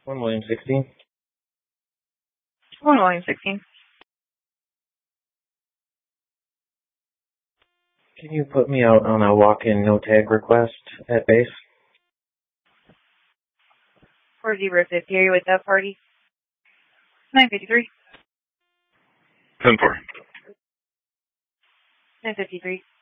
1 William 16. 1 William 16. Can you put me out on a walk-in no-tag request at base? 4050, are you with that party? 953. 10-4. 953.